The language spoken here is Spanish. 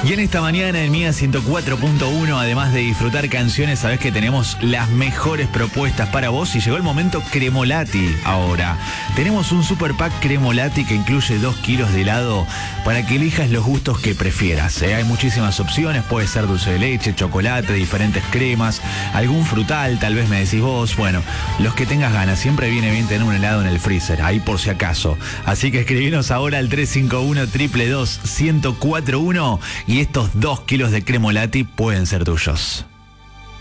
Y en esta mañana en Mía 104.1, además de disfrutar canciones, sabés que tenemos las mejores propuestas para vos y llegó el momento Cremolati ahora. Tenemos un super pack Cremolati que incluye 2 kilos de helado para que elijas los gustos que prefieras. Hay muchísimas opciones, puede ser dulce de leche, chocolate, diferentes cremas, algún frutal, tal vez me decís vos. Bueno, los que tengas ganas, siempre viene bien tener un helado en el freezer, ahí por si acaso. Así que escribinos ahora al 351-222-1041 y estos 2 kilos de Cremolati pueden ser tuyos.